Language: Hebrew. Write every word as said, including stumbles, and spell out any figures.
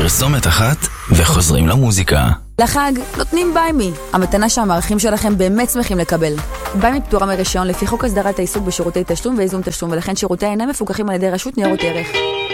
פרסומת אחת וחוזרים למוזיקה. לחג נותנים ביימי, המתנה שהמערכים שלכם באמת שמחים לקבל. ביימי פטורה מרישיון לפי חוק הסדרת העיסוק בשירותי תשלום ואיזון תשלום, ולכן שירותי אינם מפוקחים על ידי רשות ניירות ערך.